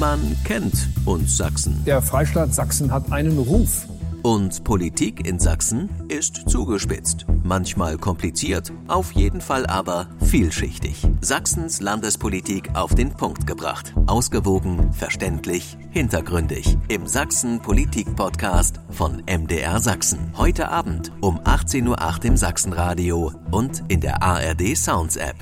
Man kennt uns Sachsen. Der Freistaat Sachsen hat einen Ruf. Und Politik in Sachsen ist zugespitzt. Manchmal kompliziert, auf jeden Fall aber vielschichtig. Sachsens Landespolitik auf den Punkt gebracht. Ausgewogen, verständlich, hintergründig. Im Sachsen-Politik-Podcast von MDR Sachsen. Heute Abend um 18:08 Uhr im Sachsenradio und in der ARD Sounds App.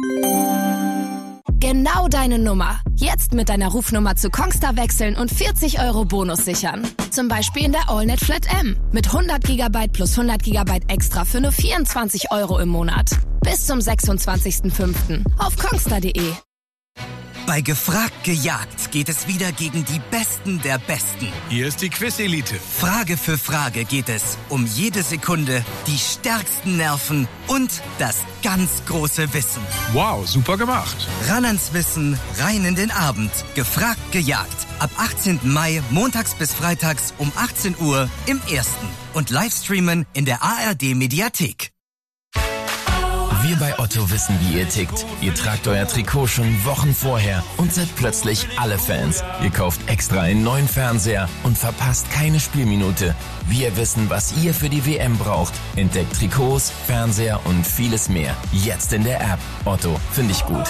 Genau deine Nummer. Jetzt mit deiner Rufnummer zu Kongstar wechseln und 40 € Bonus sichern. Zum Beispiel in der AllNet Flat M. Mit 100 GB plus 100 GB extra für nur 24 € im Monat. Bis zum 26.05. auf kongstar.de. Bei Gefragt gejagt geht es wieder gegen die Besten der Besten. Hier ist die Quiz-Elite. Frage für Frage geht es um jede Sekunde, die stärksten Nerven und das ganz große Wissen. Wow, super gemacht. Ran ans Wissen, rein in den Abend. Gefragt gejagt. Ab 18. Mai, montags bis freitags um 18 Uhr im Ersten. Und Livestreamen in der ARD-Mediathek. Wir bei Otto wissen, wie ihr tickt. Ihr tragt euer Trikot schon Wochen vorher und seid plötzlich alle Fans. Ihr kauft extra einen neuen Fernseher und verpasst keine Spielminute. Wir wissen, was ihr für die WM braucht. Entdeckt Trikots, Fernseher und vieles mehr. Jetzt in der App. Otto, finde ich gut.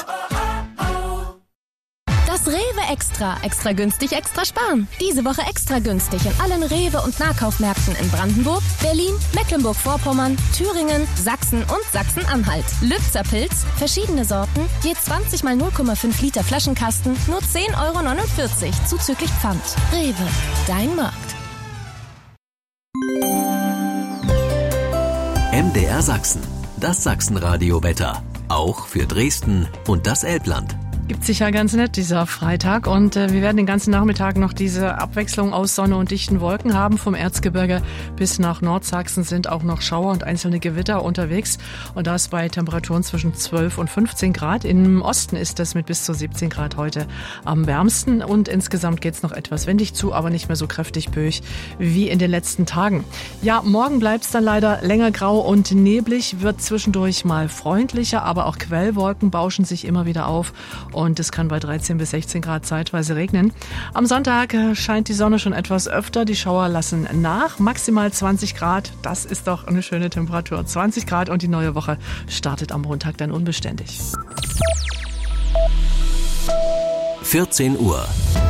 Das Rewe Extra. Extra günstig, extra sparen. Diese Woche extra günstig in allen Rewe- und Nahkaufmärkten in Brandenburg, Berlin, Mecklenburg-Vorpommern, Thüringen, Sachsen und Sachsen-Anhalt. Lübzer Pilz, verschiedene Sorten, je 20 mal 0,5 Liter Flaschenkasten, nur 10,49 € zuzüglich Pfand. Rewe, dein Markt. MDR Sachsen. Das Sachsenradio-Wetter. Auch für Dresden und das Elbland. Gibt sich ja ganz nett, dieser Freitag. Und wir werden den ganzen Nachmittag noch diese Abwechslung aus Sonne und dichten Wolken haben. Vom Erzgebirge bis nach Nordsachsen sind auch noch Schauer und einzelne Gewitter unterwegs. Und das bei Temperaturen zwischen 12 und 15 Grad. Im Osten ist es mit bis zu 17 Grad heute am wärmsten. Und insgesamt geht es noch etwas windig zu, aber nicht mehr so kräftig böig wie in den letzten Tagen. Ja, morgen bleibt es dann leider länger grau und neblig, wird zwischendurch mal freundlicher, aber auch Quellwolken bauschen sich immer wieder auf. Und es kann bei 13 bis 16 Grad zeitweise regnen. Am Sonntag scheint die Sonne schon etwas öfter. Die Schauer lassen nach. Maximal 20 Grad. Das ist doch eine schöne Temperatur. 20 Grad und die neue Woche startet am Montag dann unbeständig. 14 Uhr.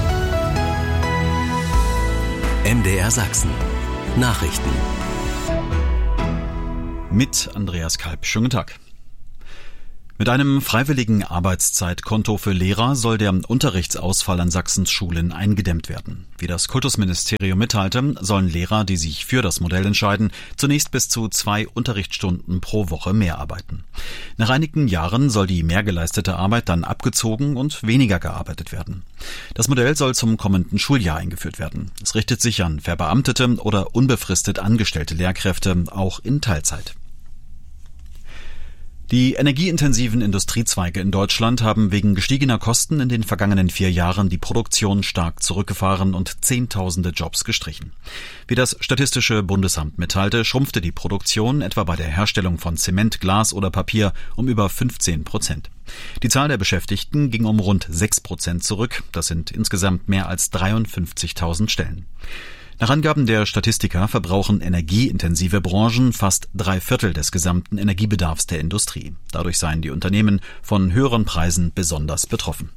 MDR Sachsen. Nachrichten. Mit Andreas Kalb. Schönen Tag. Mit einem freiwilligen Arbeitszeitkonto für Lehrer soll der Unterrichtsausfall an Sachsens Schulen eingedämmt werden. Wie das Kultusministerium mitteilte, sollen Lehrer, die sich für das Modell entscheiden, zunächst bis zu 2 Unterrichtsstunden pro Woche mehr arbeiten. Nach einigen Jahren soll die mehr geleistete Arbeit dann abgezogen und weniger gearbeitet werden. Das Modell soll zum kommenden Schuljahr eingeführt werden. Es richtet sich an verbeamtete oder unbefristet angestellte Lehrkräfte, auch in Teilzeit. Die energieintensiven Industriezweige in Deutschland haben wegen gestiegener Kosten in den vergangenen 4 Jahren die Produktion stark zurückgefahren und Zehntausende Jobs gestrichen. Wie das Statistische Bundesamt mitteilte, schrumpfte die Produktion etwa bei der Herstellung von Zement, Glas oder Papier um über 15%. Die Zahl der Beschäftigten ging um rund 6% zurück. Das sind insgesamt mehr als 53.000 Stellen. Nach Angaben der Statistiker verbrauchen energieintensive Branchen fast 3/4 des gesamten Energiebedarfs der Industrie. Dadurch seien die Unternehmen von höheren Preisen besonders betroffen.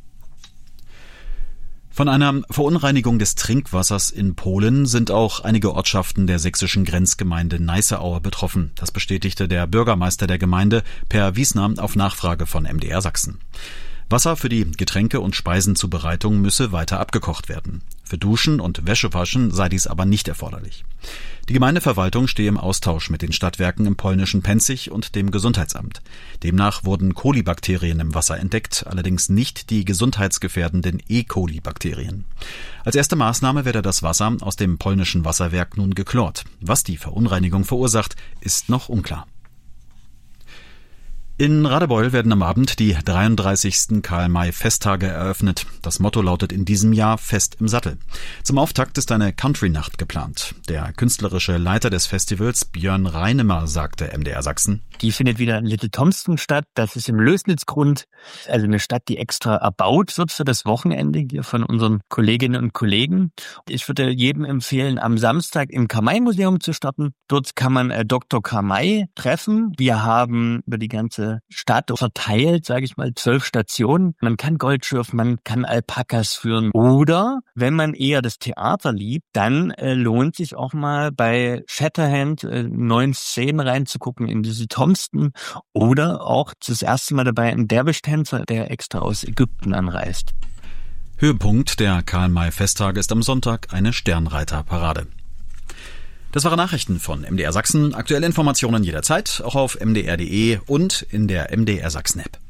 Von einer Verunreinigung des Trinkwassers in Polen sind auch einige Ortschaften der sächsischen Grenzgemeinde Neisseaue betroffen. Das bestätigte der Bürgermeister der Gemeinde Per Wiesner auf Nachfrage von MDR Sachsen. Wasser für die Getränke- und Speisenzubereitung müsse weiter abgekocht werden. Für Duschen und Wäschewaschen sei dies aber nicht erforderlich. Die Gemeindeverwaltung stehe im Austausch mit den Stadtwerken im polnischen Penzig und dem Gesundheitsamt. Demnach wurden Kolibakterien im Wasser entdeckt, allerdings nicht die gesundheitsgefährdenden E. coli-Bakterien. Als erste Maßnahme werde das Wasser aus dem polnischen Wasserwerk nun geklort. Was die Verunreinigung verursacht, ist noch unklar. In Radebeul werden am Abend die 33. Karl-May-Festtage eröffnet. Das Motto lautet in diesem Jahr Fest im Sattel. Zum Auftakt ist eine Country-Nacht geplant. Der künstlerische Leiter des Festivals, Björn Reinemer, sagte MDR Sachsen: Die findet wieder in Little Thompson statt. Das ist im Lößnitzgrund, also eine Stadt, die extra erbaut wird für das Wochenende hier von unseren Kolleginnen und Kollegen. Ich würde jedem empfehlen, am Samstag im Karl-May-Museum zu starten. Dort kann man Dr. Karl-May treffen. Wir haben über die ganze Stadt verteilt, sage ich mal, 12 Stationen. Man kann Gold schürfen, man kann Alpakas führen. Oder, wenn man eher das Theater liebt, dann lohnt sich auch mal bei Shatterhand 9 Szenen reinzugucken in diese Thompson. Oder auch das erste Mal dabei ein Derwisch-Tänzer, der extra aus Ägypten anreist. Höhepunkt der Karl-May-Festtage ist am Sonntag eine Sternreiterparade. Das waren Nachrichten von MDR Sachsen. Aktuelle Informationen jederzeit, auch auf mdr.de und in der MDR Sachsen-App.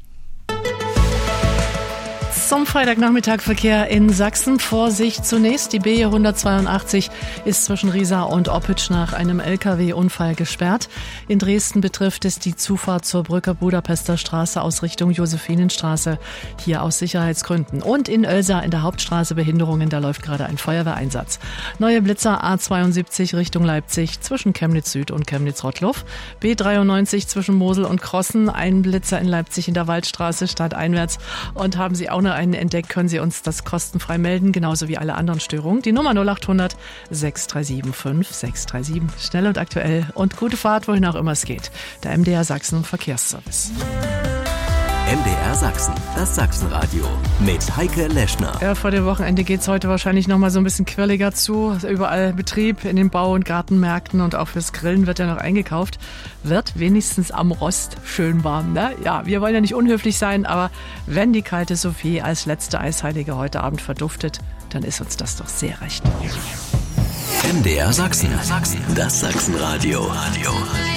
Zum Freitagnachmittag Verkehr in Sachsen. Vorsicht zunächst. Die B182 ist zwischen Riesa und Oppitsch nach einem LKW-Unfall gesperrt. In Dresden betrifft es die Zufahrt zur Brücke Budapester Straße aus Richtung Josephinenstraße. Hier aus Sicherheitsgründen. Und in Oelsa in der Hauptstraße Behinderungen. Da läuft gerade ein Feuerwehreinsatz. Neue Blitzer A72 Richtung Leipzig zwischen Chemnitz Süd und Chemnitz-Rottluff. B93 zwischen Mosel und Krossen. Ein Blitzer in Leipzig in der Waldstraße stadteinwärts. Und haben Sie auch noch einen entdeckt, können Sie uns das kostenfrei melden, genauso wie alle anderen Störungen. Die Nummer 0800 637 5637. Schnell und aktuell und gute Fahrt, wohin auch immer es geht. Der MDR Sachsen Verkehrsservice. MDR Sachsen, das Sachsenradio mit Heike Leschner. Ja, vor dem Wochenende geht es heute wahrscheinlich noch mal so ein bisschen quirliger zu. Überall Betrieb in den Bau- und Gartenmärkten und auch fürs Grillen wird ja noch eingekauft. Wird wenigstens am Rost schön warm, ne? Ja, wir wollen ja nicht unhöflich sein, aber wenn die kalte Sophie als letzte Eisheilige heute Abend verduftet, dann ist uns das doch sehr recht. MDR Sachsen, das Sachsenradio.